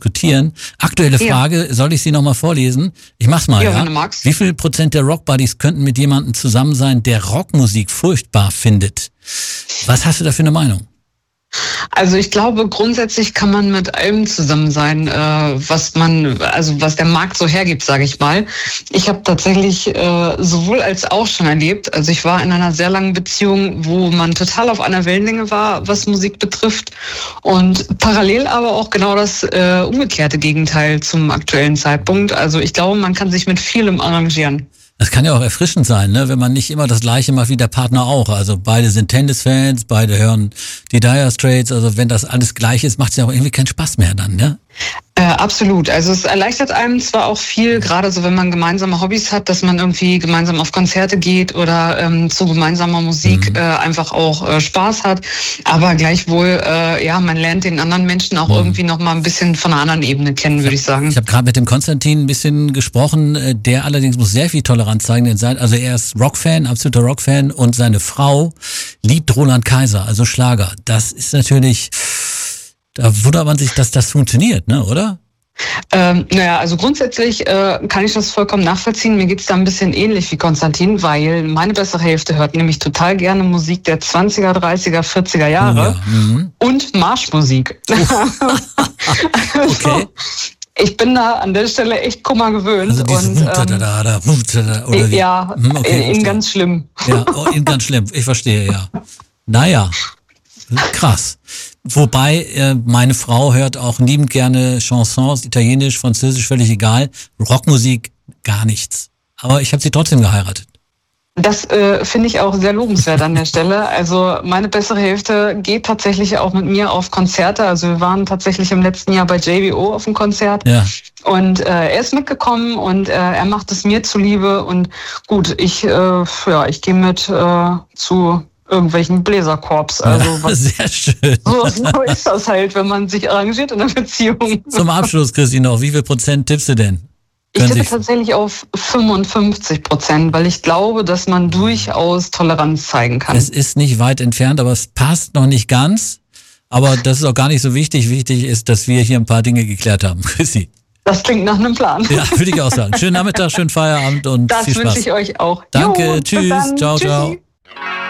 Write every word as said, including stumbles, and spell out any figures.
diskutieren. Aktuelle Frage, ja. Soll ich sie nochmal vorlesen? Ich mach's mal, ja. ja? Wenn du magst. Wie viel Prozent der Rockbuddies könnten mit jemandem zusammen sein, der Rockmusik furchtbar findet? Was hast du da für eine Meinung? Also ich glaube, grundsätzlich kann man mit allem zusammen sein, äh, was man, also was der Markt so hergibt, sage ich mal. Ich habe tatsächlich äh, sowohl als auch schon erlebt. Also ich war in einer sehr langen Beziehung, wo man total auf einer Wellenlänge war, was Musik betrifft, und parallel aber auch genau das äh, umgekehrte Gegenteil zum aktuellen Zeitpunkt. Also ich glaube, man kann sich mit vielem arrangieren. Das kann ja auch erfrischend sein, ne, wenn man nicht immer das Gleiche macht wie der Partner auch. Also beide sind Tennis-Fans, beide hören die Dire Straits. Also wenn das alles gleich ist, macht es ja auch irgendwie keinen Spaß mehr dann, ne? Äh, absolut. Also es erleichtert einem zwar auch viel, gerade so wenn man gemeinsame Hobbys hat, dass man irgendwie gemeinsam auf Konzerte geht oder ähm, zu gemeinsamer Musik mhm. äh, einfach auch äh, Spaß hat. Aber gleichwohl, äh, ja, man lernt den anderen Menschen auch mhm. irgendwie noch mal ein bisschen von einer anderen Ebene kennen, würde ich sagen. Ich habe gerade mit dem Konstantin ein bisschen gesprochen. Der allerdings muss sehr viel Toleranz zeigen. Denn sein, also er ist Rockfan, absoluter Rockfan, und seine Frau liebt Roland Kaiser, also Schlager. Das ist natürlich... Da wundert man sich, dass das funktioniert, ne, oder? Ähm, naja, also grundsätzlich äh, kann ich das vollkommen nachvollziehen. Mir geht's da ein bisschen ähnlich wie Konstantin, weil meine bessere Hälfte hört nämlich total gerne Musik der zwanziger, dreißiger, vierziger Jahre oh ja. mhm. und Marschmusik. Oh. Also, okay. Ich bin da an der Stelle echt Kummer gewöhnt. Also und ähm, oder wie? Ja, okay, in ganz schlimm. Ja, in ganz schlimm. Ich verstehe, ja. Naja, krass. Wobei äh, meine Frau hört auch liebend gerne Chansons, Italienisch, Französisch, völlig egal. Rockmusik, gar nichts. Aber ich habe sie trotzdem geheiratet. Das äh, finde ich auch sehr lobenswert an der Stelle. Also meine bessere Hälfte geht tatsächlich auch mit mir auf Konzerte. Also wir waren tatsächlich im letzten Jahr bei J B O auf dem Konzert. Ja. Und äh, er ist mitgekommen und äh, er macht es mir zuliebe. Und gut, ich, äh, ja, ich gehe mit äh, zu... irgendwelchen Bläserkorps. Also ja, was, sehr schön. So, so ist das halt, wenn man sich arrangiert in einer Beziehung. Zum Abschluss, Christine, noch, wie viel Prozent tippst du denn? Ich tippe tatsächlich auf fünfundfünfzig Prozent, weil ich glaube, dass man durchaus Toleranz zeigen kann. Es ist nicht weit entfernt, aber es passt noch nicht ganz. Aber das ist auch gar nicht so wichtig. Wichtig ist, dass wir hier ein paar Dinge geklärt haben. Chrissy. Das klingt nach einem Plan. Ja, würde ich auch sagen. Schönen Nachmittag, schönen Feierabend und das viel Spaß. Das wünsche ich euch auch. Danke, jo, tschüss, ciao, Tschüssi. ciao.